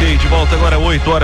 Ok, de volta agora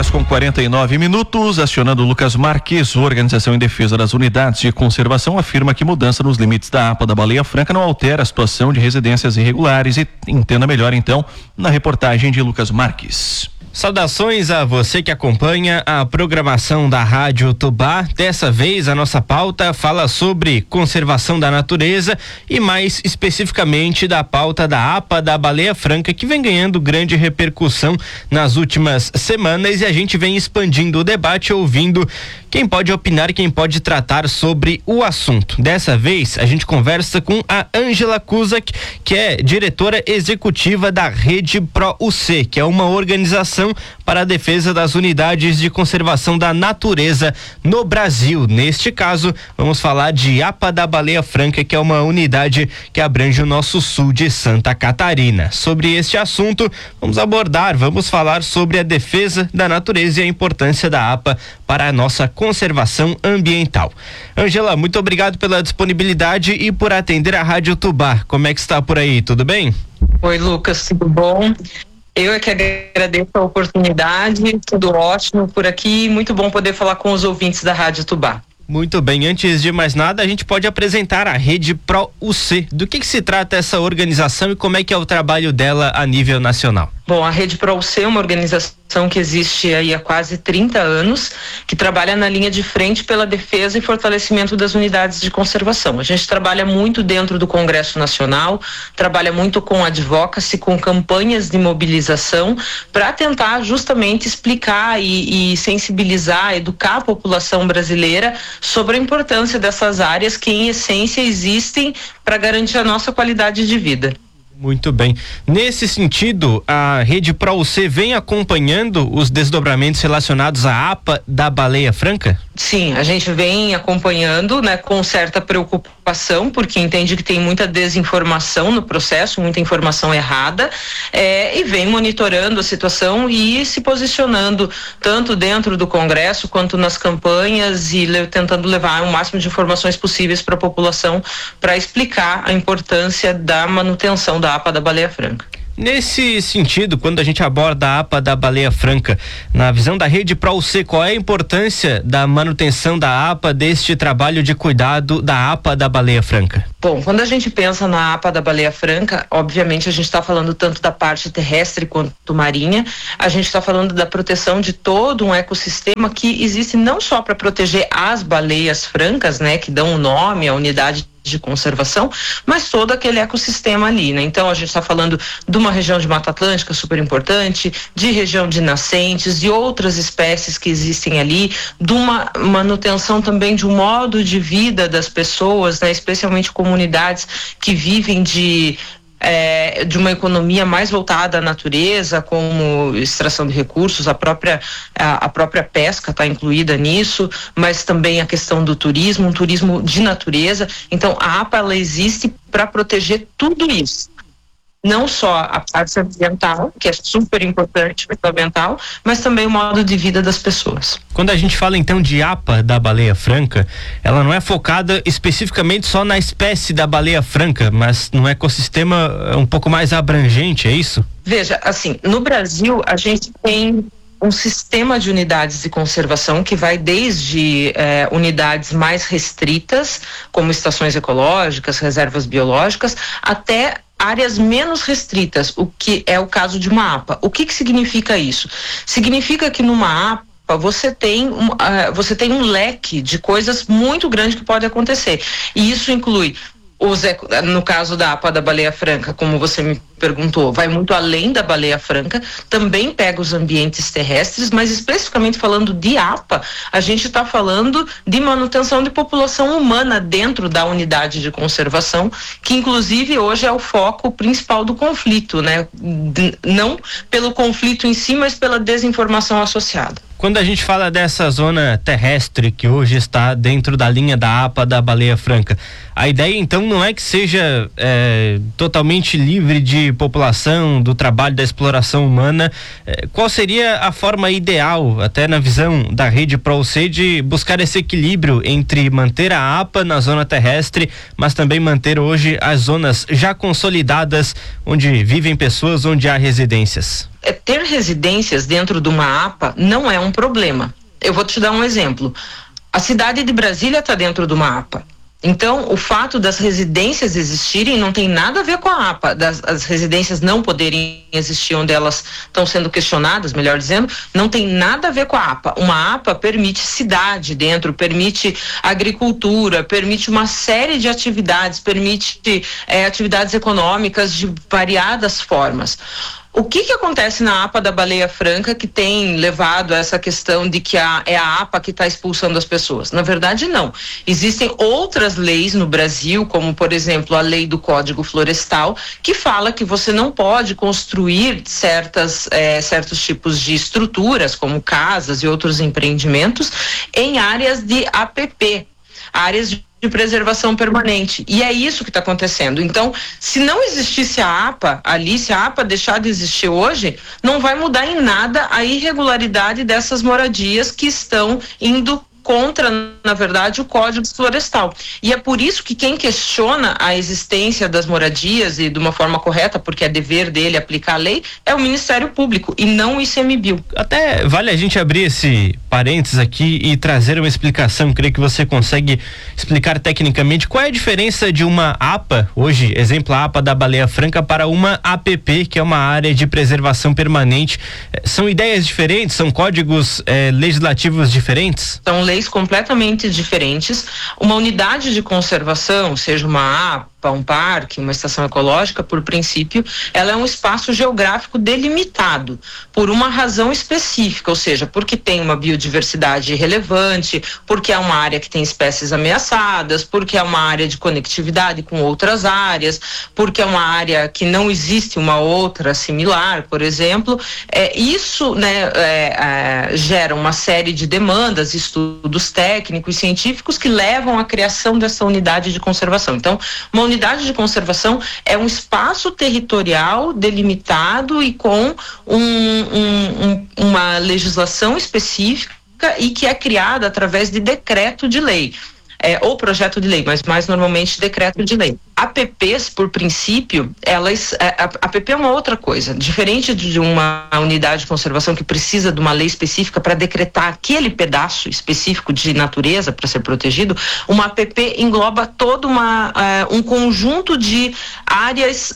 8h49, acionando Lucas Marques. Organização em Defesa das Unidades de Conservação afirma que mudança nos limites da APA da Baleia Franca não altera a situação de residências irregulares e entenda melhor então na reportagem de Lucas Marques. Saudações a você que acompanha a programação da Rádio Tubá. Dessa vez a nossa pauta fala sobre conservação da natureza e mais especificamente da pauta da APA da Baleia Franca, que vem ganhando grande repercussão nas últimas semanas, e a gente vem expandindo o debate ouvindo quem pode opinar, quem pode tratar sobre o assunto. Dessa vez a gente conversa com a Ângela Cusack, que é diretora executiva da Rede Pro UC, que é uma organização para a defesa das unidades de conservação da natureza no Brasil. Neste caso, vamos falar de APA da Baleia Franca, que é uma unidade que abrange o nosso sul de Santa Catarina. Sobre este assunto, vamos falar sobre a defesa da natureza e a importância da APA para a nossa conservação ambiental. Ângela, muito obrigado pela disponibilidade e por atender a Rádio Tubá. Como é que está por aí? Tudo bem? Oi, Lucas, tudo bom? Eu é que agradeço a oportunidade, tudo ótimo por aqui, muito bom poder falar com os ouvintes da Rádio Tubá. Muito bem, antes de mais nada, a gente pode apresentar a Rede Pro UC. Do que se trata essa organização e como é que é o trabalho dela a nível nacional? Bom, a Rede Pro UC é uma organização que existe aí há quase 30 anos, que trabalha na linha de frente pela defesa e fortalecimento das unidades de conservação. A gente trabalha muito dentro do Congresso Nacional, trabalha muito com advocacy, com campanhas de mobilização, para tentar justamente explicar e sensibilizar, educar a população brasileira sobre a importância dessas áreas que, em essência, existem para garantir a nossa qualidade de vida. Muito bem. Nesse sentido, a Rede Pro UC vem acompanhando os desdobramentos relacionados à APA da Baleia Franca? Sim, a gente vem acompanhando, né, com certa preocupação, porque entende que tem muita desinformação no processo, muita informação errada, e vem monitorando a situação e se posicionando tanto dentro do Congresso quanto nas campanhas e tentando levar o máximo de informações possíveis para a população para explicar a importância da manutenção da APA da Baleia Franca. Nesse sentido, quando a gente aborda a APA da Baleia Franca, na visão da Rede Pro UC, qual é a importância da manutenção da APA, deste trabalho de cuidado da APA da Baleia Franca? Bom, quando a gente pensa na APA da Baleia Franca, obviamente a gente está falando tanto da parte terrestre quanto marinha, a gente está falando da proteção de todo um ecossistema que existe não só para proteger as baleias francas, né, que dão o nome à unidade de conservação, mas todo aquele ecossistema ali, né? Então a gente está falando de uma região de Mata Atlântica super importante, de região de nascentes, de outras espécies que existem ali, de uma manutenção também de um modo de vida das pessoas, né? Especialmente comunidades que vivem de uma economia mais voltada à natureza, como extração de recursos, a própria pesca está incluída nisso, mas também a questão do turismo, um turismo de natureza. Então a APA ela existe para proteger tudo isso. Não só a parte ambiental, que é super importante, fundamental, mas também o modo de vida das pessoas. Quando a gente fala então de APA da Baleia Franca, ela não é focada especificamente só na espécie da baleia franca, mas num ecossistema um pouco mais abrangente, é isso? Veja, assim, no Brasil a gente tem um sistema de unidades de conservação que vai desde unidades mais restritas, como estações ecológicas, reservas biológicas, até áreas menos restritas, o que é o caso de uma APA. O que significa isso? Significa que numa APA você tem um leque de coisas muito grande que pode acontecer. E isso inclui no caso da APA da Baleia Franca, como você me perguntou, vai muito além da baleia franca, também pega os ambientes terrestres, mas especificamente falando de APA, a gente está falando de manutenção de população humana dentro da unidade de conservação, que inclusive hoje é o foco principal do conflito, né? Não pelo conflito em si, mas pela desinformação associada. Quando a gente fala dessa zona terrestre que hoje está dentro da linha da APA da Baleia Franca, a ideia então não é que seja totalmente livre de população, do trabalho da exploração humana. Qual seria a forma ideal, até na visão da Rede Pro UC, de buscar esse equilíbrio entre manter a APA na zona terrestre, mas também manter hoje as zonas já consolidadas onde vivem pessoas, onde há residências? ter residências dentro de uma APA não é um problema. Eu vou te dar um exemplo. A cidade de Brasília está dentro de uma APA. Então, o fato das residências existirem não tem nada a ver com a APA. As residências não poderem existir onde elas estão sendo questionadas, melhor dizendo, não tem nada a ver com a APA. Uma APA permite cidade dentro, permite agricultura, permite uma série de atividades, permite atividades econômicas de variadas formas. O que acontece na APA da Baleia Franca que tem levado a essa questão de que é a APA que está expulsando as pessoas? Na verdade, não. Existem outras leis no Brasil, como, por exemplo, a lei do Código Florestal, que fala que você não pode construir certos tipos de estruturas, como casas e outros empreendimentos, em áreas de APP, áreas de preservação permanente. E é isso que está acontecendo. Então, se não existisse a APA ali, se a APA deixar de existir hoje, não vai mudar em nada a irregularidade dessas moradias que estão indo contra, na verdade, o Código Florestal. E é por isso que quem questiona a existência das moradias e de uma forma correta, porque é dever dele aplicar a lei, é o Ministério Público e não o ICMBio. Até vale a gente abrir esse parênteses aqui e trazer uma explicação. Creio que você consegue explicar tecnicamente qual é a diferença de uma APA, hoje, exemplo, a APA da Baleia Franca, para uma APP, que é uma área de preservação permanente. São ideias diferentes? São códigos legislativos diferentes? São leis completamente diferentes. Uma unidade de conservação, seja uma APA, um parque, uma estação ecológica, por princípio, ela é um espaço geográfico delimitado por uma razão específica, ou seja, porque tem uma biodiversidade relevante, porque é uma área que tem espécies ameaçadas, porque é uma área de conectividade com outras áreas, porque é uma área que não existe uma outra similar, por exemplo. Isso, né, gera uma série de demandas, estudos técnicos, científicos que levam à criação dessa unidade de conservação. Então, uma unidade de conservação é um espaço territorial delimitado e com uma legislação específica e que é criada através de decreto de lei. Ou projeto de lei, mas mais normalmente decreto de lei. APPs, por princípio, APP é uma outra coisa, diferente de uma unidade de conservação que precisa de uma lei específica para decretar aquele pedaço específico de natureza para ser protegido. Uma APP engloba todo um conjunto de áreas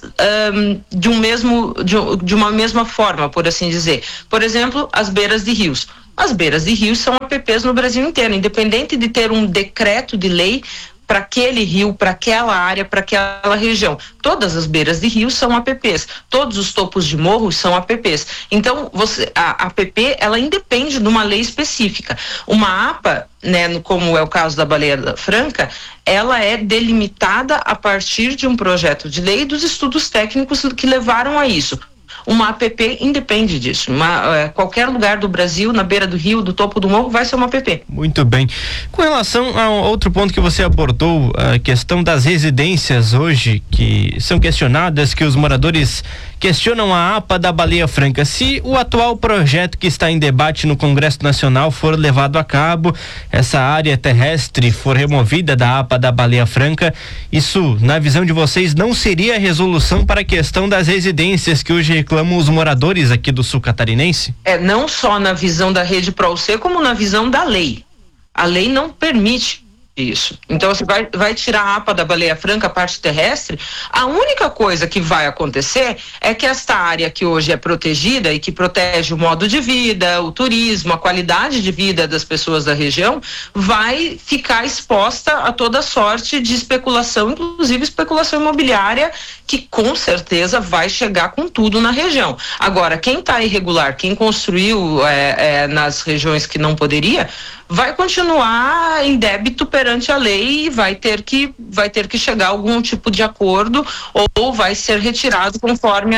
de uma mesma forma, por assim dizer. Por exemplo, as beiras de rios. As beiras de rios são APPs no Brasil inteiro, independente de ter um decreto de lei para aquele rio, para aquela área, para aquela região. Todas as beiras de rio são APPs, todos os topos de morros são APPs. Então, a APP, ela independe de uma lei específica. Uma APA, né, como é o caso da Baleia Franca, ela é delimitada a partir de um projeto de lei e dos estudos técnicos que levaram a isso. Uma APP independe disso. Qualquer lugar do Brasil, na beira do rio, do topo do morro, vai ser uma APP. Muito bem. Com relação a outro ponto que você abordou, a questão das residências hoje, que são questionadas, que os moradores questionam a APA da Baleia Franca. Se o atual projeto que está em debate no Congresso Nacional for levado a cabo, essa área terrestre for removida da APA da Baleia Franca, isso, na visão de vocês, não seria a resolução para a questão das residências que hoje reclamam os moradores aqui do sul catarinense? Não só na visão da Rede ProUC, como na visão da lei. A lei não permite isso. Então você vai tirar a APA da Baleia Franca, a parte terrestre, a única coisa que vai acontecer é que esta área que hoje é protegida e que protege o modo de vida, o turismo, a qualidade de vida das pessoas da região, vai ficar exposta a toda sorte de especulação, inclusive especulação imobiliária, que com certeza vai chegar com tudo na região. Agora, quem está irregular, quem construiu nas regiões que não poderia, vai continuar em débito perante a lei e vai ter que chegar a algum tipo de acordo ou vai ser retirado conforme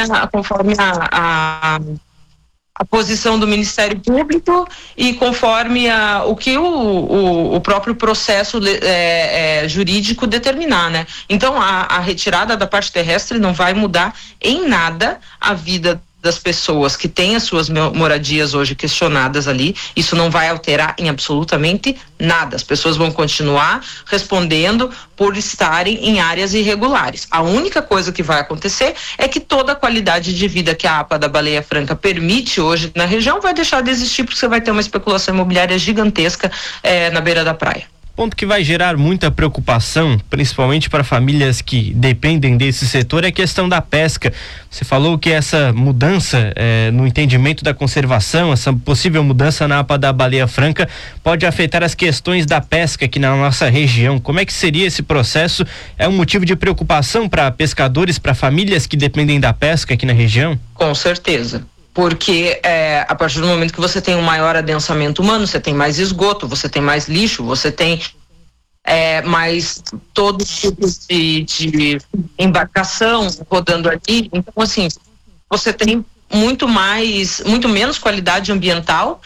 a posição do Ministério Público e conforme o que o próprio processo jurídico determinar, né? Então, a retirada da parte terrestre não vai mudar em nada a vida das pessoas que têm as suas moradias hoje questionadas ali, isso não vai alterar em absolutamente nada. As pessoas vão continuar respondendo por estarem em áreas irregulares. A única coisa que vai acontecer é que toda a qualidade de vida que a APA da Baleia Franca permite hoje na região vai deixar de existir, porque você vai ter uma especulação imobiliária gigantesca na beira da praia. Ponto que vai gerar muita preocupação, principalmente para famílias que dependem desse setor, é a questão da pesca. Você falou que essa mudança no entendimento da conservação, essa possível mudança na APA da Baleia Franca pode afetar as questões da pesca aqui na nossa região. Como é que seria esse processo? É um motivo de preocupação para pescadores, para famílias que dependem da pesca aqui na região? Com certeza. Porque a partir do momento que você tem um maior adensamento humano, você tem mais esgoto, você tem mais lixo, você tem mais todo tipo de embarcação rodando ali. Então, assim, você tem muito menos qualidade ambiental,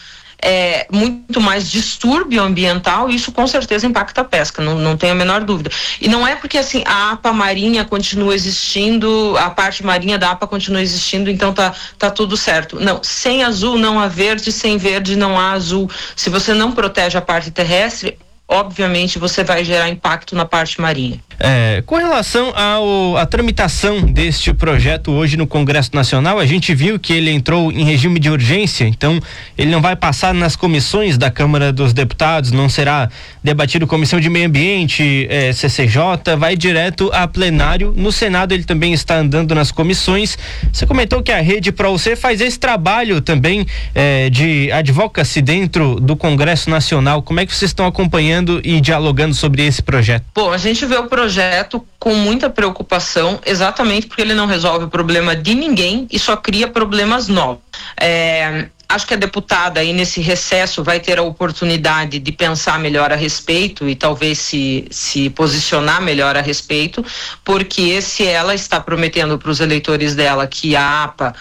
muito mais distúrbio ambiental, e isso com certeza impacta a pesca, não tenho a menor dúvida. E não é porque assim a APA marinha continua existindo, a parte marinha da APA continua existindo, então tá tudo certo. Não, sem azul não há verde, sem verde não há azul. Se você não protege a parte terrestre, obviamente você vai gerar impacto na parte marinha. Com relação à tramitação deste projeto hoje no Congresso Nacional, a gente viu que ele entrou em regime de urgência, então ele não vai passar nas comissões da Câmara dos Deputados, não será debatido Comissão de Meio Ambiente, CCJ, vai direto a plenário. No Senado ele também está andando nas comissões. Você comentou que a Rede ProUC faz esse trabalho também de advocacy dentro do Congresso Nacional. Como é que vocês estão acompanhando e dialogando sobre esse projeto? Bom, a gente vê o projeto com muita preocupação, exatamente porque ele não resolve o problema de ninguém e só cria problemas novos. Acho que a deputada aí nesse recesso vai ter a oportunidade de pensar melhor a respeito e talvez se posicionar melhor a respeito, porque se ela está prometendo para os eleitores dela que a APA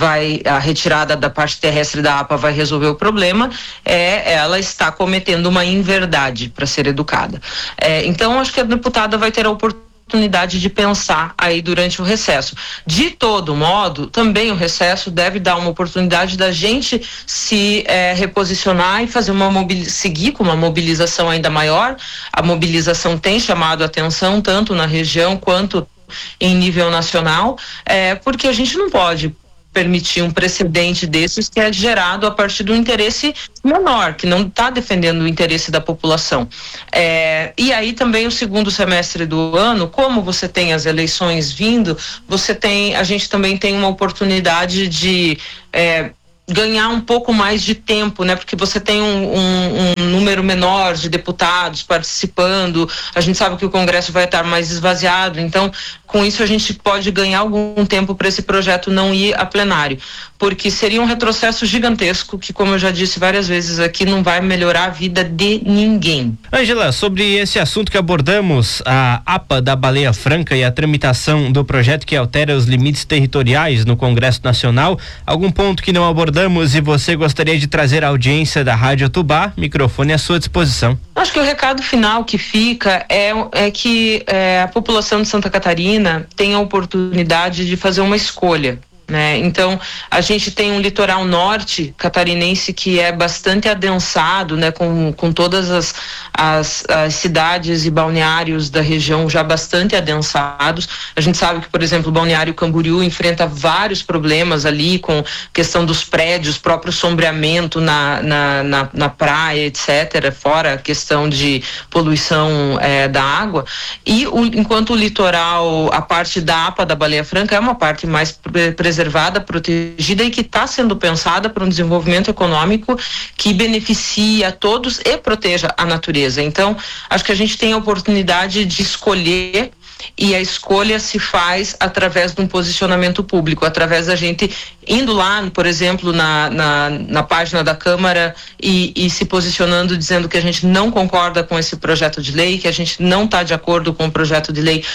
a retirada da parte terrestre da APA vai resolver o problema, ela está cometendo uma inverdade, para ser educada. Então acho que a deputada vai ter a oportunidade de pensar aí durante o recesso. De todo modo, também o recesso deve dar uma oportunidade da gente se reposicionar e fazer seguir com uma mobilização ainda maior. A mobilização tem chamado a atenção tanto na região quanto em nível nacional, porque a gente não pode permitir um precedente desses que é gerado a partir do interesse menor, que não está defendendo o interesse da população. E aí também o segundo semestre do ano, como você tem as eleições vindo, a gente também tem uma oportunidade de ganhar um pouco mais de tempo, né? Porque você tem um número menor de deputados participando, a gente sabe que o Congresso vai estar mais esvaziado, então com isso a gente pode ganhar algum tempo para esse projeto não ir a plenário, porque seria um retrocesso gigantesco que, como eu já disse várias vezes aqui, não vai melhorar a vida de ninguém. Ângela, sobre esse assunto que abordamos, a APA da Baleia Franca e a tramitação do projeto que altera os limites territoriais no Congresso Nacional, algum ponto que não abordamos e você gostaria de trazer à audiência da Rádio Tubá? Microfone à sua disposição. Acho que o recado final que fica é que a população de Santa Catarina tem a oportunidade de fazer uma escolha, né? Então a gente tem um litoral norte catarinense que é bastante adensado, né? Com todas as cidades e balneários da região já bastante adensados. A gente sabe que, por exemplo, o Balneário Camboriú enfrenta vários problemas ali com questão dos prédios, próprio sombreamento na praia, etc., fora a questão de poluição da água. E enquanto o litoral, a parte da APA da Baleia Franca é uma parte mais preservada, protegida e que está sendo pensada para um desenvolvimento econômico que beneficie a todos e proteja a natureza. Então, acho que a gente tem a oportunidade de escolher, e a escolha se faz através de um posicionamento público, através da gente indo lá, por exemplo, na página da Câmara e se posicionando, dizendo que a gente não concorda com esse projeto de lei, que a gente não está de acordo com o projeto de lei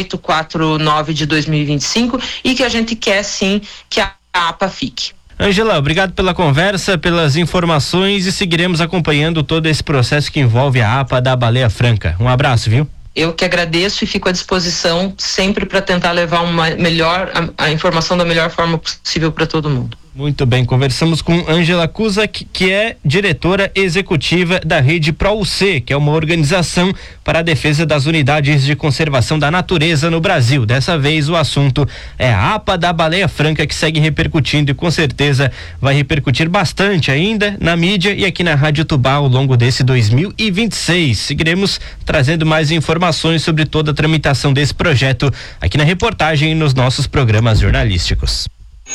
849 de 2025 e que a gente quer sim que a APA fique. Ângela, obrigado pela conversa, pelas informações e seguiremos acompanhando todo esse processo que envolve a APA da Baleia Franca. Um abraço, viu? Eu que agradeço e fico à disposição sempre para tentar levar a informação da melhor forma possível para todo mundo. Muito bem, conversamos com Ângela Cusack, que é diretora executiva da Rede ProUC, que é uma organização para a defesa das unidades de conservação da natureza no Brasil. Dessa vez o assunto é a APA da Baleia Franca, que segue repercutindo e com certeza vai repercutir bastante ainda na mídia e aqui na Rádio Tubá ao longo desse 2026. Seguiremos trazendo mais informações sobre toda a tramitação desse projeto aqui na reportagem e nos nossos programas jornalísticos.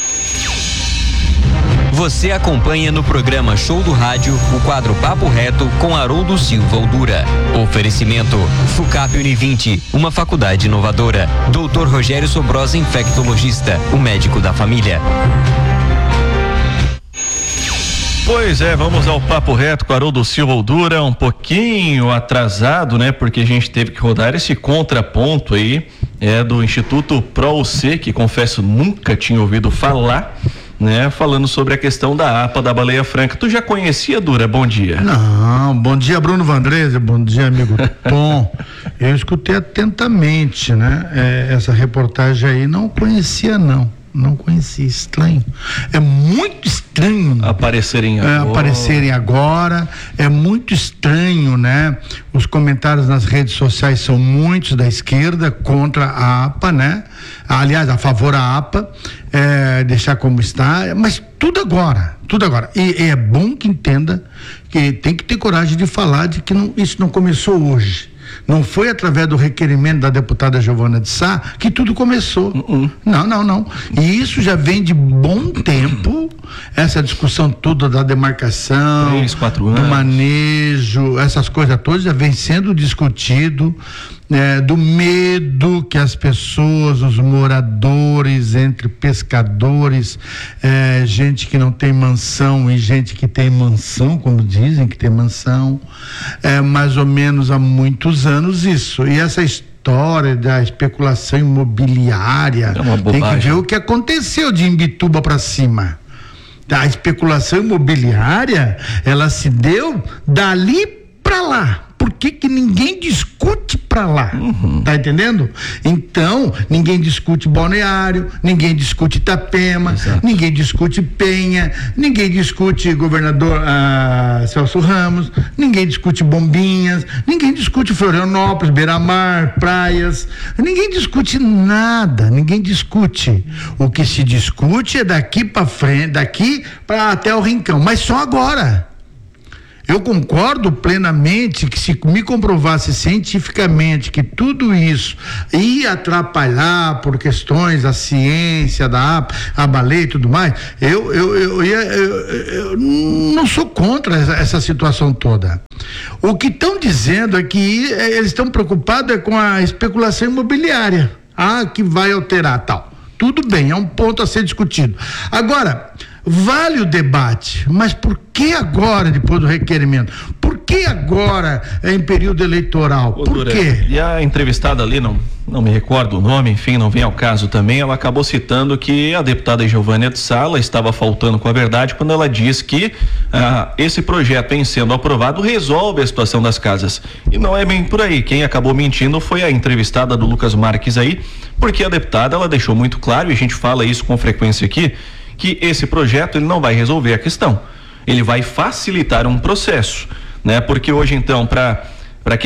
Você acompanha no programa Show do Rádio o quadro Papo Reto com Haroldo Silva Oldura. Oferecimento FUCAP Univinte, uma faculdade inovadora. Dr. Rogério Sobrosa, infectologista, o médico da família. Pois é, vamos ao Papo Reto com Haroldo Silva Oldura, um pouquinho atrasado, né? Porque a gente teve que rodar esse contraponto aí, do Instituto ProUC, que confesso nunca tinha ouvido falar, né? Falando sobre a questão da APA da Baleia Franca. Tu já conhecia, Dura? Bom dia. Não, bom dia, Bruno Vandrese, bom dia, amigo Tom. Eu escutei atentamente, né? Essa reportagem aí, não conhecia não conhecia, estranho. É muito estranho aparecerem agora, é muito estranho, né? Os comentários nas redes sociais são muitos da esquerda contra a APA, né? Aliás, a favor da APA, deixar como está, mas tudo agora. E é bom que entenda que tem que ter coragem de falar de que isso não começou hoje. Não foi através do requerimento da deputada Giovana de Sá que tudo começou. Não. E isso já vem de bom tempo, essa discussão toda da demarcação, 3, 4 anos. do manejo, essas coisas todas já vem sendo discutido, do medo que as pessoas, os moradores, entre pescadores, gente que não tem mansão e gente que tem mansão, como dizem que tem mansão, mais ou menos há muitos anos isso. E essa história da especulação imobiliária, tem que ver o que aconteceu de Imbituba para cima. A especulação imobiliária, ela se deu dali para lá. Por que ninguém discute pra lá? Tá entendendo? Então, ninguém discute Balneário, ninguém discute Itapema, ninguém discute Penha, ninguém discute governador Celso Ramos, ninguém discute Bombinhas, ninguém discute Florianópolis, Beira-Mar, praias, ninguém discute nada, ninguém discute. O que se discute é daqui pra frente, daqui pra até o Rincão, mas só agora. Eu concordo plenamente que se me comprovasse cientificamente que tudo isso ia atrapalhar por questões da ciência, a baleia e tudo mais, eu não sou contra essa situação toda. O que estão dizendo é que eles estão preocupados com a especulação imobiliária, que vai alterar tal. Tudo bem, é um ponto a ser discutido. Agora, vale o debate, mas por que agora, depois do requerimento? Por que agora em período eleitoral? Por quê? E a entrevistada ali, não me recordo o nome, enfim, não vem ao caso também, ela acabou citando que a deputada Giovana de Sá estava faltando com a verdade quando ela diz que esse projeto, em sendo aprovado, resolve a situação das casas. E não é bem por aí. Quem acabou mentindo foi a entrevistada do Lucas Marques aí, porque a deputada, ela deixou muito claro, e a gente fala isso com frequência aqui, que esse projeto ele não vai resolver a questão, ele vai facilitar um processo, né? Porque hoje então para que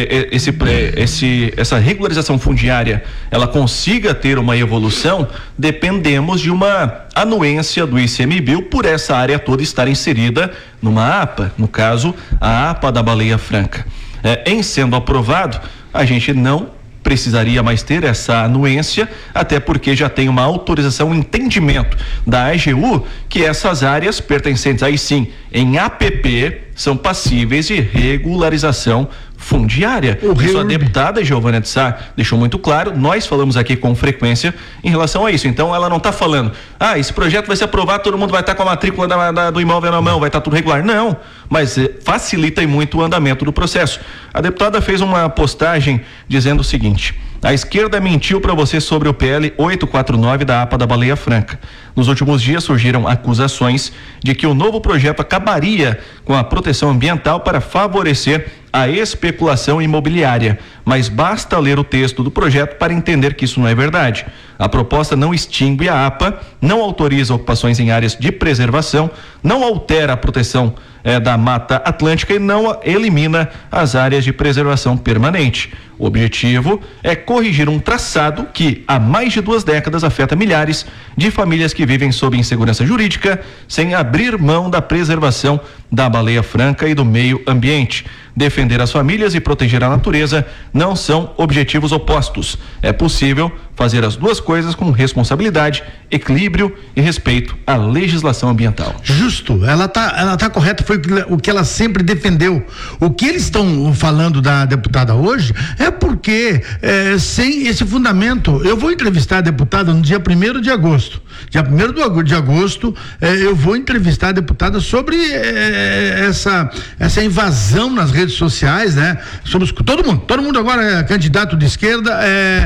essa regularização fundiária ela consiga ter uma evolução, dependemos de uma anuência do ICMBio por essa área toda estar inserida numa APA, no caso a APA da Baleia Franca. Em sendo aprovado, a gente não precisaria mais ter essa anuência, até porque já tem uma autorização, um entendimento da AGU que essas áreas pertencentes aí sim em APP são passíveis de regularização fundiária. Isso a deputada Giovana de Sá deixou muito claro, nós falamos aqui com frequência em relação a isso. Então ela não está falando, esse projeto vai ser aprovado, todo mundo vai estar com a matrícula do imóvel na mão, vai estar tudo regular. Não, mas facilita muito o andamento do processo. A deputada fez uma postagem dizendo o seguinte: a esquerda mentiu para você sobre o PL 849 da APA da Baleia Franca. Nos últimos dias surgiram acusações de que o novo projeto acabaria com a proteção ambiental para favorecer à especulação imobiliária, mas basta ler o texto do projeto para entender que isso não é verdade. A proposta não extingue a APA, não autoriza ocupações em áreas de preservação, não altera a proteção da Mata Atlântica e não elimina as áreas de preservação permanente. O objetivo é corrigir um traçado que há mais de 2 décadas afeta milhares de famílias que vivem sob insegurança jurídica, sem abrir mão da preservação da baleia franca e do meio ambiente. Defender as famílias e proteger a natureza não são objetivos opostos. É possível fazer as duas coisas com responsabilidade, equilíbrio e respeito à legislação ambiental. Justo, ela tá correta, foi o que ela sempre defendeu. O que eles estão falando da deputada hoje é porque sem esse fundamento, eu vou entrevistar a deputada no dia 1º de agosto. Dia 1º de agosto, eu vou entrevistar a deputada sobre essa invasão nas redes sociais, né? Somos todo mundo agora é candidato de esquerda,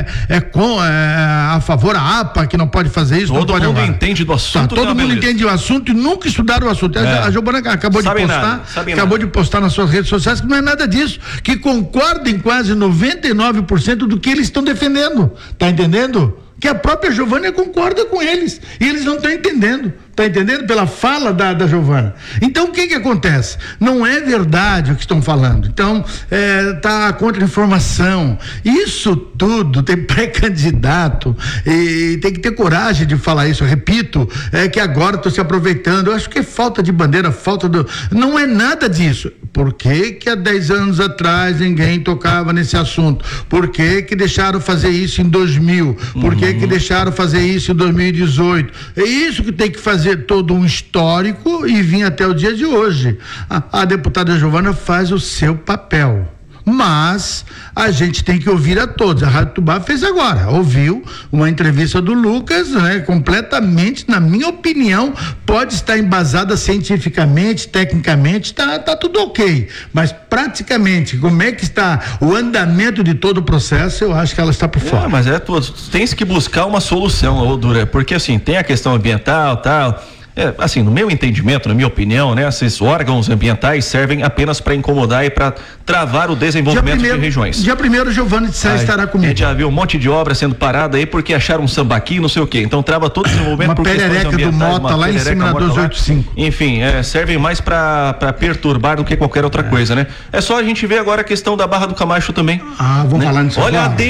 a favor da APA, que não pode fazer isso. Todo mundo entende do assunto. Todo mundo entende o assunto e nunca estudaram o assunto. A Giovana acabou de postar nas suas redes sociais que não é nada disso, que concorda em quase 99% do que eles estão defendendo. Tá entendendo? Que a própria Giovana concorda com eles e eles não estão entendendo, tá entendendo? Pela fala da Giovana. Então o que acontece? Não é verdade o que estão falando. Então tá contra informação. Isso tudo tem pré-candidato e tem que ter coragem de falar isso. Eu repito, que agora estou se aproveitando. Eu acho que é falta de bandeira, não é nada disso. Por que há 10 anos atrás ninguém tocava nesse assunto? Por que deixaram fazer isso em 2000? Por que deixaram fazer isso em 2018? É isso que tem que fazer todo um histórico e vir até o dia de hoje. A deputada Giovana faz o seu papel. Mas a gente tem que ouvir a todos. A Rádio Tubá fez agora, ouviu uma entrevista do Lucas, né? Completamente, na minha opinião, pode estar embasada cientificamente, tecnicamente, tá tudo ok, mas praticamente, como é que está o andamento de todo o processo, eu acho que ela está por fora. Mas tens que buscar uma solução, Dura, porque assim, tem a questão ambiental, tal. Assim, no meu entendimento, na minha opinião, né, esses órgãos ambientais servem apenas para incomodar e para travar o desenvolvimento de regiões. Dia 1º, Giovana de Sá estará comigo. A gente já viu um monte de obra sendo parada aí porque acharam um sambaqui, não sei o quê. Então trava todo o desenvolvimento por questões ambientais. Uma perereca do Mota lá em cima da 285. Enfim, servem mais para perturbar do que qualquer outra coisa, né? É só a gente ver agora a questão da Barra do Camacho também. Vamos falar nisso agora. A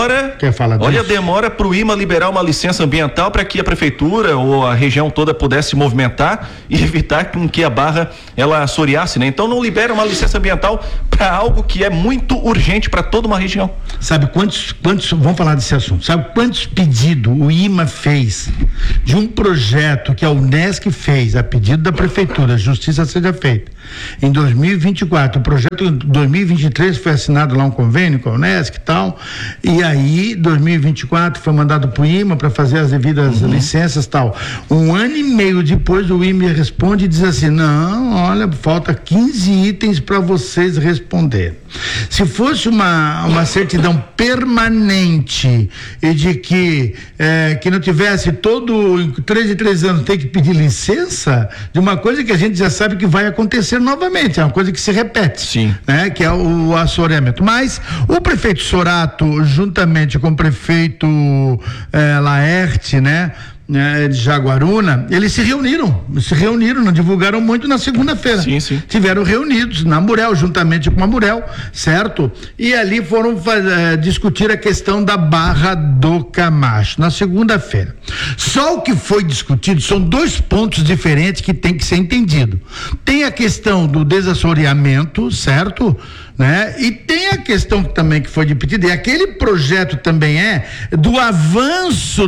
demora pro IMA liberar uma licença ambiental para que a prefeitura ou a região toda pudesse movimentar e evitar que a Barra ela assoreasse, né? Então não libera uma licença ambiental para algo que é muito urgente para toda uma região. Sabe quantos, vamos falar desse assunto, sabe quantos pedidos o IMA fez de um projeto que a Unesc fez a pedido da prefeitura, a justiça seja feita em 2024, o projeto em 2023 foi assinado lá um convênio com a Unesc e tal, e aí 2024 foi mandado pro IMA para fazer as devidas licenças e tal. 1 ano e meio depois o IMA responde e diz assim: não, olha, falta 15 itens para vocês responder. Se fosse uma certidão permanente e de que não tivesse todo 3 em 3 anos tem que pedir licença de uma coisa que a gente já sabe que vai acontecer novamente, é uma coisa que se repete. Sim. Né? Que é o assoreamento. Mas o prefeito Sorato, juntamente com o prefeito Laerte, né? De Jaguaruna, eles se reuniram, não divulgaram muito na segunda-feira. Sim. Tiveram reunidos na Murel, juntamente com a Murel, certo? E ali foram discutir a questão da Barra do Camacho, na segunda-feira. Só o que foi discutido são 2 pontos diferentes que tem que ser entendido. Tem a questão do desassoreamento, certo? Né? E tem a questão também que foi pedido, e aquele projeto também do avanço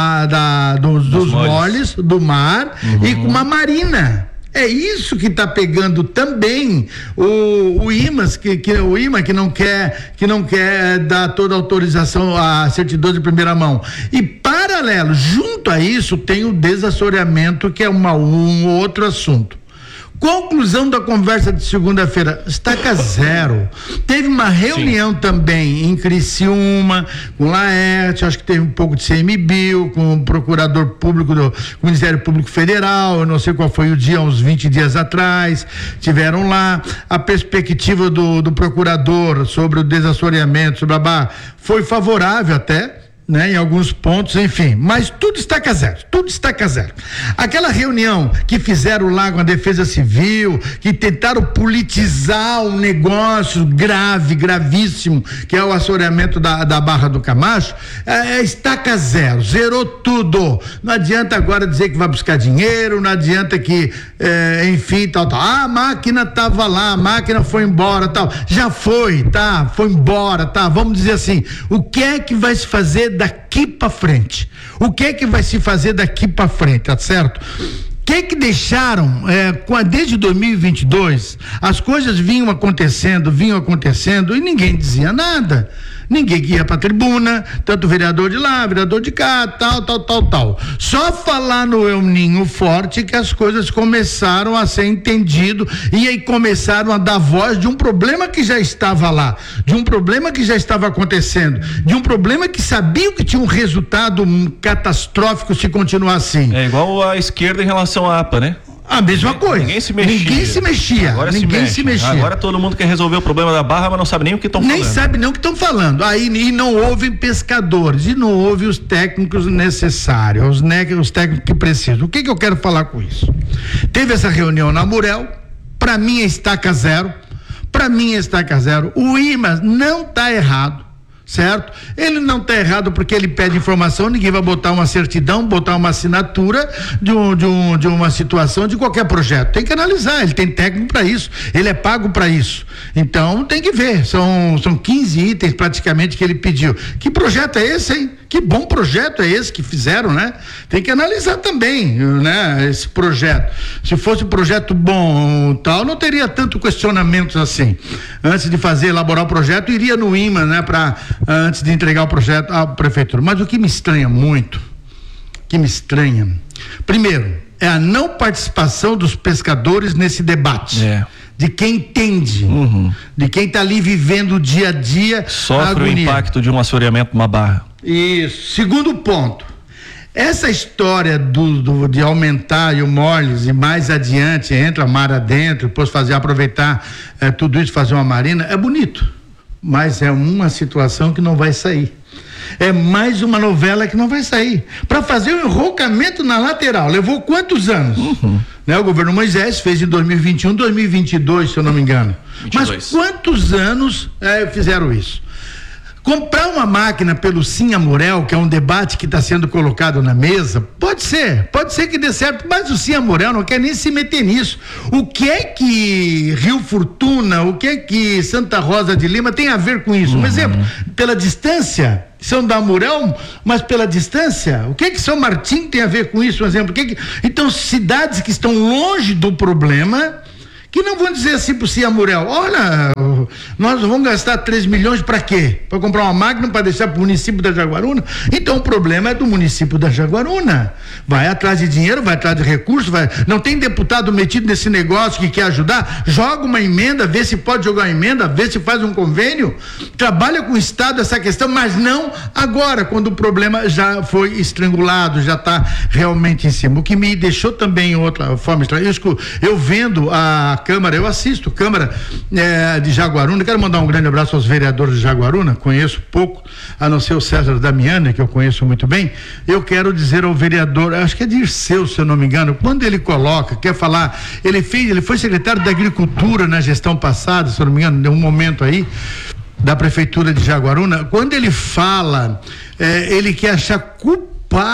dos moles do mar e com uma marina. É isso que está pegando também o IMAS, o IMA que não quer dar toda a autorização a certidão de primeira mão. E paralelo, junto a isso, tem o desassoreamento, que é um outro assunto. Conclusão da conversa de segunda-feira, estaca zero. Teve uma reunião também em Criciúma, com Laerte, acho que teve um pouco de CMBio, com o procurador público do Ministério Público Federal, eu não sei qual foi o dia, uns 20 dias atrás, tiveram lá. A perspectiva do procurador sobre o desassoreamento, sobre a barra, foi favorável até, né, em alguns pontos, enfim, mas tudo estaca zero. Aquela reunião que fizeram lá com a Defesa Civil, que tentaram politizar um negócio gravíssimo, que é o assoreamento da Barra do Camacho, estaca zero, zerou tudo. Não adianta agora dizer que vai buscar dinheiro, não adianta que, enfim, tal. A máquina estava lá, a máquina foi embora, tal. Já foi, tá? Foi embora, tá? Vamos dizer assim, o que é que vai se fazer daqui para frente? O que é que vai se fazer daqui para frente, tá certo? O que deixaram, desde 2022, as coisas vinham acontecendo e ninguém dizia nada. Ninguém ia pra tribuna, tanto vereador de lá, vereador de cá, tal. Só falar no El Ninho forte que as coisas começaram a ser entendido e aí começaram a dar voz de um problema que já estava lá, de um problema que já estava acontecendo, de um problema que sabiam que tinha um resultado catastrófico se continuar assim. É igual a esquerda em relação à APA, né? A mesma coisa. Ninguém se mexia. Agora ninguém se mexia. Agora todo mundo quer resolver o problema da Barra, mas não sabe nem o que estão falando. Nem sabe nem o que estão falando. Aí e não houve pescadores, e não houve os técnicos necessários, os técnicos que precisam. O que eu quero falar com isso? Teve essa reunião na Murel, para mim é estaca zero. O IMAS não está errado. Certo? Ele não está errado porque ele pede informação, ninguém vai botar uma certidão, botar uma assinatura de uma situação de qualquer projeto. Tem que analisar, ele tem técnico para isso, ele é pago para isso. Então tem que ver, são 15 itens praticamente que ele pediu. Que projeto é esse, hein? Que bom projeto é esse que fizeram, né? Tem que analisar também, né? Esse projeto. Se fosse um projeto bom, tal, não teria tanto questionamentos assim. Antes de elaborar o projeto, iria no IMA, né? Antes de entregar o projeto à prefeitura. Mas o que me estranha muito, primeiro, é a não participação dos pescadores nesse debate. De quem entende, de quem está ali vivendo o dia a dia. Sofre o impacto de um assoreamento numa barra. Isso. Segundo ponto, essa história de aumentar o Morles e mais adiante entra mar adentro, depois aproveitar tudo isso, fazer uma marina, é bonito, mas é uma situação que não vai sair. É mais uma novela que não vai sair. Para fazer o enrocamento na lateral, levou quantos anos? Né? O governo Moisés fez em 2021, 2022, se eu não me engano. 22. Mas quantos anos fizeram isso? Comprar uma máquina pelo Sim Amurel, que é um debate que está sendo colocado na mesa, pode ser que dê certo, mas o Sim Amurel não quer nem se meter nisso. O que é que Rio Fortuna, o que é que Santa Rosa de Lima tem a ver com isso? Um exemplo, pela distância, São da Amurel, mas pela distância, o que é que São Martim tem a ver com isso? Um exemplo, então cidades que estão longe do problema, que não vão dizer assim pro Sim Amurel, olha, nós vamos gastar 3 milhões para quê? Para comprar uma máquina para deixar pro município da Jaguaruna? Então o problema é do município da Jaguaruna. Vai atrás de dinheiro, vai atrás de recursos, não tem deputado metido nesse negócio que quer ajudar? Joga uma emenda, vê se pode jogar uma emenda, vê se faz um convênio, trabalha com o Estado essa questão, mas não agora, quando o problema já foi estrangulado, já está realmente em cima. O que me deixou também outra forma estranha, eu vendo a Câmara, eu assisto Câmara de Jaguaruna, quero mandar um grande abraço aos vereadores de Jaguaruna, conheço pouco, a não ser o César Damiani, que eu conheço muito bem. Eu quero dizer ao vereador, acho que é Dirceu, se eu não me engano, quando ele quer falar, ele foi secretário da Agricultura na gestão passada, se eu não me engano, em um momento aí, da Prefeitura de Jaguaruna, quando ele fala, ele quer achar culpados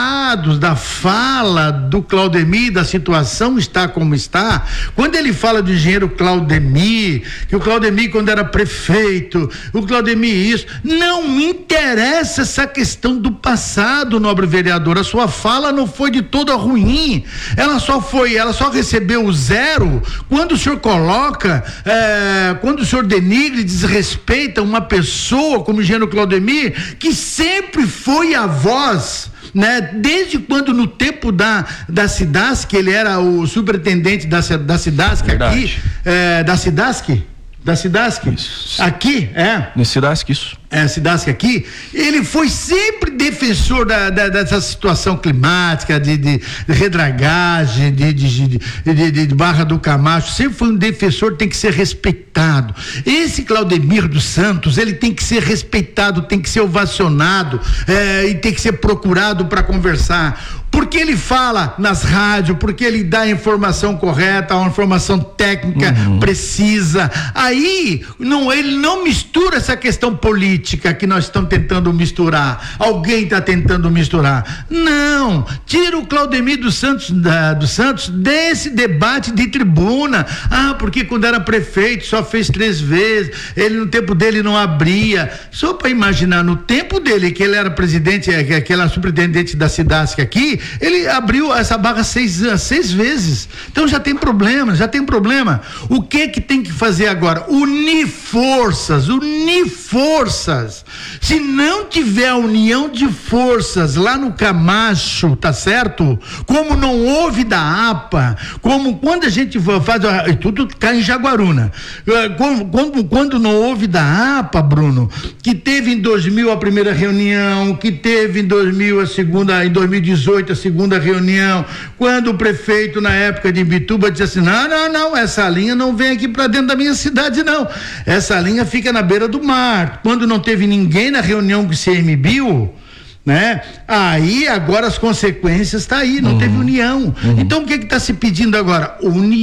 da fala do Claudemir, da situação está como está. Quando ele fala do engenheiro Claudemir, que o Claudemir quando era prefeito, o Claudemir isso, não interessa essa questão do passado, nobre vereador, a sua fala não foi de toda ruim, ela só recebeu o zero quando o senhor coloca, quando o senhor denigre e desrespeita uma pessoa como o engenheiro Claudemir, que sempre foi a voz né? Desde quando, no tempo da Cidasc, ele era o superintendente da Cidasc aqui, da Cidasc, isso. Aqui, Cidasc, isso. Cidasc aqui, ele foi sempre defensor dessa situação climática, de redragagem, de Barra do Camacho, sempre foi um defensor, tem que ser respeitado. Esse Claudemir dos Santos, ele tem que ser respeitado, tem que ser ovacionado, e tem que ser procurado para conversar, porque ele fala nas rádios, porque ele dá a informação correta, uma informação técnica precisa. Aí, ele não mistura essa questão política que nós estamos tentando misturar. Alguém está tentando misturar. Não, tira o Claudemir dos Santos desse debate de tribuna. Porque quando era prefeito só fez 3 vezes, ele no tempo dele não abria. Só para imaginar, no tempo dele, que ele era presidente, que ele era superintendente da Cidasc aqui, ele abriu essa barra 6 vezes. Então já tem problema. O que tem que fazer agora? Unir forças. Se não tiver a união de forças lá no Camacho, tá certo? Como não houve da APA, como quando a gente faz, tudo cai em Jaguaruna, quando não houve da APA, Bruno, que teve em 2000 a primeira reunião, que teve em 2000 em 2018 a segunda reunião, quando o prefeito na época de Imbituba disse assim, não, essa linha não vem aqui para dentro da minha cidade não, essa linha fica na beira do mar. Quando não teve ninguém na reunião com o CMBio, né? Aí agora as consequências tá aí, não teve união. Então o que está se pedindo agora?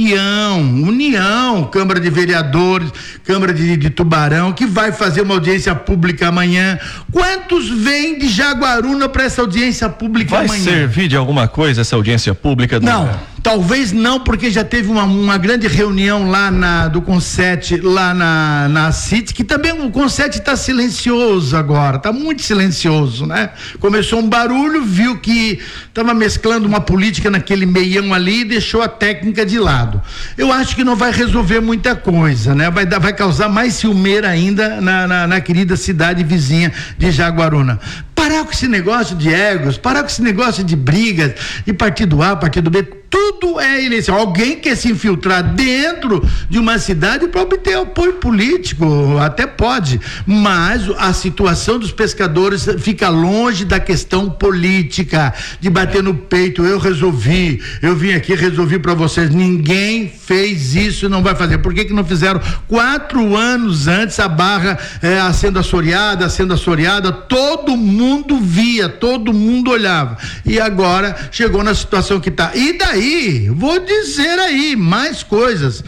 União, Câmara de Vereadores, Câmara de Tubarão, que vai fazer uma audiência pública amanhã. Quantos vêm de Jaguaruna para essa audiência pública amanhã? Vai servir de alguma coisa essa audiência pública? Talvez não, porque já teve uma grande reunião lá do Conset, lá na CIT, que também o Conset está silencioso agora, está muito silencioso, né? Começou um barulho, viu que estava mesclando uma política naquele meião ali e deixou a técnica de lado. Eu acho que não vai resolver muita coisa, né? Vai causar mais ciumeira ainda na querida cidade vizinha de Jaguaruna. Parar com esse negócio de egos, parar com esse negócio de brigas, de partido A, partido B, tudo é eleição. Alguém quer se infiltrar dentro de uma cidade para obter apoio político, até pode, mas a situação dos pescadores fica longe da questão política, de bater no peito, eu vim aqui, resolvi para vocês. Ninguém fez isso, não vai fazer. Por que não fizeram 4 anos antes a barra sendo assoreada, todo mundo via, todo mundo olhava, e agora chegou na situação que está. E daí, vou dizer aí mais coisas,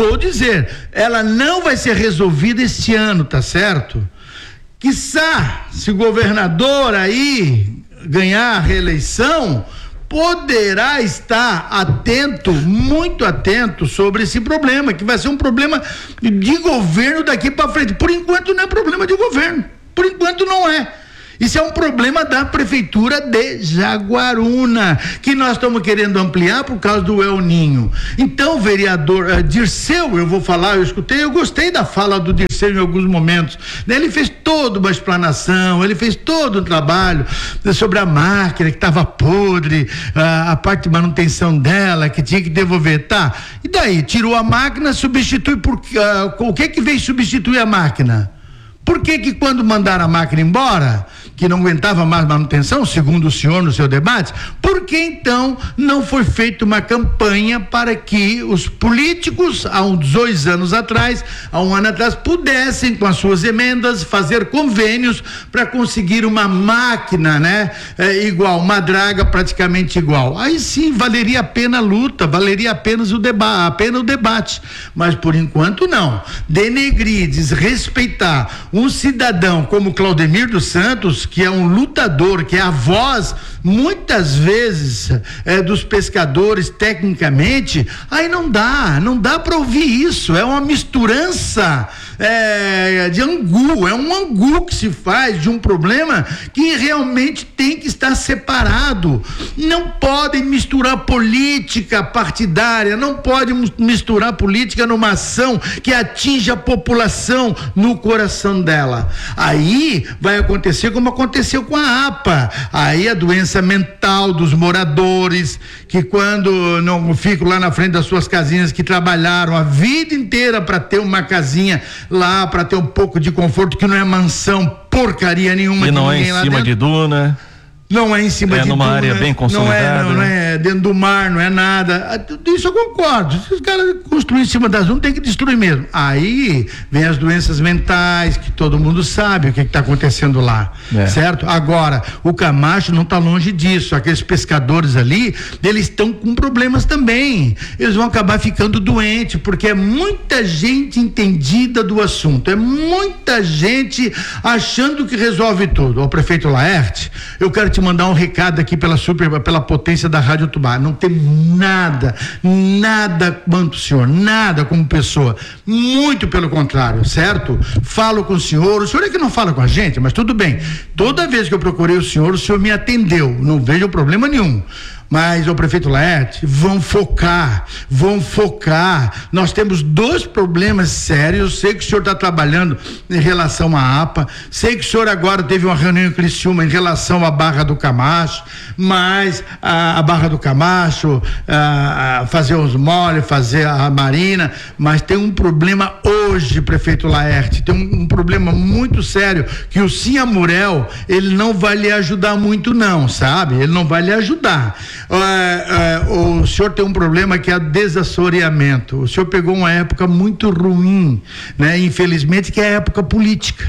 ela não vai ser resolvida este ano, tá certo? Quiçá, se o governador aí ganhar a reeleição, poderá estar muito atento sobre esse problema, que vai ser um problema de governo daqui para frente. Por enquanto não é problema de governo, por enquanto não é. Isso é um problema da prefeitura de Jaguaruna, que nós estamos querendo ampliar por causa do El Ninho. Então, o vereador Dirceu, eu gostei da fala do Dirceu em alguns momentos, né? Ele fez toda uma explanação, ele fez todo um trabalho sobre a máquina que estava podre, a parte de manutenção dela, que tinha que devolver, tá? E daí, tirou a máquina, substitui o que veio substituir a máquina? Por que quando mandaram a máquina embora, que não aguentava mais manutenção, segundo o senhor no seu debate, por que então não foi feita uma campanha para que os políticos, há uns 2 anos atrás, há 1 ano atrás, pudessem, com as suas emendas, fazer convênios para conseguir uma máquina, né? Igual, uma draga praticamente igual. Aí sim, valeria a pena a luta, valeria apenas o debate. Mas por enquanto não. Denegrir, desrespeitar um cidadão como Claudemir dos Santos, que é um lutador, que é a voz, muitas vezes, dos pescadores, tecnicamente, aí não dá para ouvir isso, é uma misturança de angu, é um angu que se faz de um problema que realmente tem que estar separado. Não podem misturar política partidária, não pode misturar política numa ação que atinge a população no coração dela. Aí vai acontecer como aconteceu com a APA, aí a doença mental dos moradores, que quando não ficam lá na frente das suas casinhas, que trabalharam a vida inteira para ter uma casinha lá, para ter um pouco de conforto, que não é mansão porcaria nenhuma. E não é em cima de duna. Não é em cima de numa área bem consolidada. Não é dentro do mar, não é nada. Isso eu concordo. Se os caras construírem em cima das dunas, tem que destruir mesmo. Aí vem as doenças mentais, que todo mundo sabe o que está acontecendo lá, certo? Agora, o Camacho não está longe disso. Aqueles pescadores ali, eles estão com problemas também. Eles vão acabar ficando doentes, porque é muita gente entendida do assunto, é muita gente achando que resolve tudo. Ó, prefeito Laerte, eu quero te mandar um recado aqui pela potência da Rádio Tubá. Não tem nada quanto o senhor, nada como pessoa, muito pelo contrário, certo? Falo com o senhor é que não fala com a gente, mas tudo bem. Toda vez que eu procurei o senhor me atendeu, não vejo problema nenhum. Mas, o prefeito Laerte, vão focar. Nós temos 2 problemas sérios. Sei que o senhor está trabalhando em relação à APA, sei que o senhor agora teve uma reunião em Criciúma em relação à Barra do Camacho, mas a Barra do Camacho, fazer os moles, fazer a marina, mas tem um problema hoje, prefeito Laerte, tem um problema muito sério, que o Ciamurel, ele não vai lhe ajudar muito não, sabe? Ele não vai lhe ajudar. O senhor tem um problema que é desassoreamento. O senhor pegou uma época muito ruim, né? Infelizmente, que é a época política,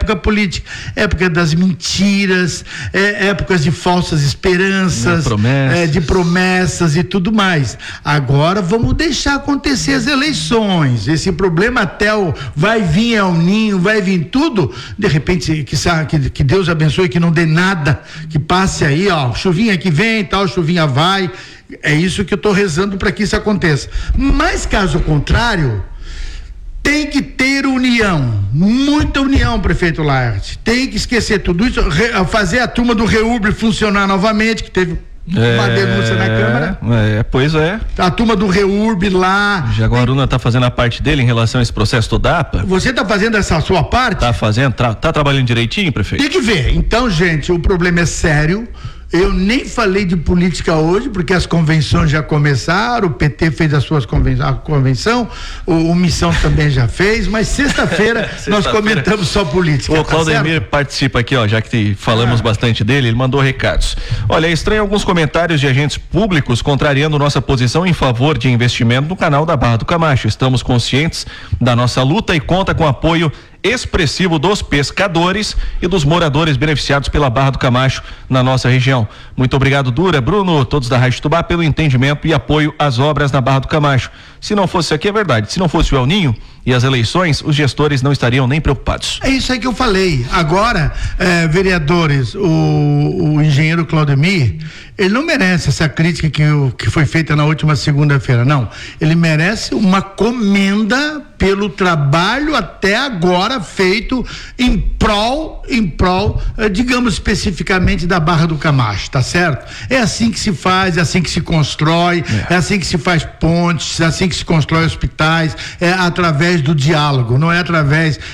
época das mentiras, épocas de falsas esperanças, de promessas e tudo mais. Agora vamos deixar acontecer as eleições. Esse problema até vai vir El Ninho, vai vir tudo, de repente que Deus abençoe, que não dê nada, que passe aí, ó, chuvinha que vem, tal, chuvinha vai. É isso que eu estou rezando para que isso aconteça. Mas caso contrário, tem que ter união, muita união, prefeito Laerte. Tem que esquecer tudo isso, fazer a turma do REURB funcionar novamente, que teve uma denúncia na Câmara. Pois é. A turma do REURB lá. Jaguaruna está fazendo a parte dele em relação a esse processo do DAPA. Você está fazendo essa sua parte? Tá fazendo, tá trabalhando direitinho, prefeito? Tem que ver. Então, gente, o problema é sério. Eu nem falei de política hoje, porque as convenções já começaram, o PT fez a convenção, o Missão também já fez, mas sexta-feira nós comentamos só política. O Claudemir participa aqui, ó, já que falamos bastante dele, ele mandou recados. Olha, é estranho alguns comentários de agentes públicos contrariando nossa posição em favor de investimento no canal da Barra do Camacho. Estamos conscientes da nossa luta e conta com apoio expressivo dos pescadores e dos moradores beneficiados pela Barra do Camacho na nossa região. Muito obrigado, Dura, Bruno, todos da Rádio Tubá, pelo entendimento e apoio às obras na Barra do Camacho. Se não fosse aqui, é verdade, se não fosse o El Ninho e as eleições, os gestores não estariam nem preocupados. É isso aí que eu falei. Agora, vereadores, o engenheiro Claudemir, ele não merece essa crítica que foi feita na última segunda-feira, não. Ele merece uma comenda pelo trabalho até agora feito em prol, digamos especificamente da Barra do Camacho, tá certo? É assim que se faz, é assim que se constrói, é assim que se faz pontes, é assim que se constrói hospitais, é através do diálogo, não é através